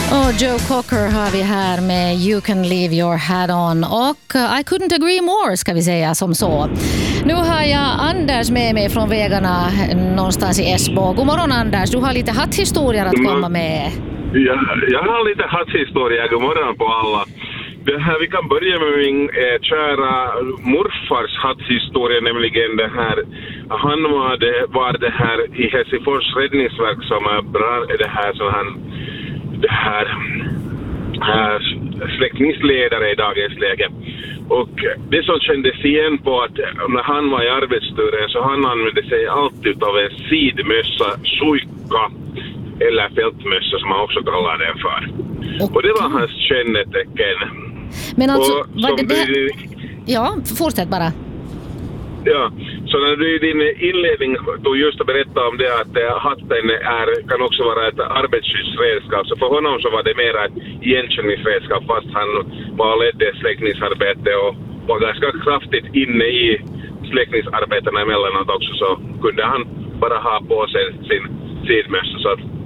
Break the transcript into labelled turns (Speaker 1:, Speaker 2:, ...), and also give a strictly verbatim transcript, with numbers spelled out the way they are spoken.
Speaker 1: Och Joe Cocker har vi här med You Can Leave Your Hat On. Och I couldn't agree more, ska vi säga som så. Nu har jag Anders med mig från vägarna någonstans i Esbo. God morgon Anders, du har lite hatthistorier att komma med.
Speaker 2: Ja, jag har lite hatthistorier, god morgon på alla. Det här, vi kan börja med min eh, kära morfars hatthistoria, nämligen det här. Han var det, var det här i Helsingfors räddningsverk som brann, det här som han det här, här släckningsledare i dagens läge. Och det som kändes igen på att när han var i arbetsturen så han använde sig alltid av en sidmössa, suikka eller fältmössa som man också kallar den för. Och det var hans kännetecken.
Speaker 1: Men alltså,
Speaker 2: och
Speaker 1: var det det...
Speaker 2: du,
Speaker 1: ja, fortsätt bara.
Speaker 2: Ja, så när du i din inledning tog just att berätta om det att hatten är, kan också vara ett arbetsskyddsredskap, så för honom så var det mer ett igenkänningsredskap fast han var ledde släckningsarbete och var ganska kraftigt inne i släckningsarbetena emellanåt också, så kunde han bara ha på sig sin sidmössa. Så att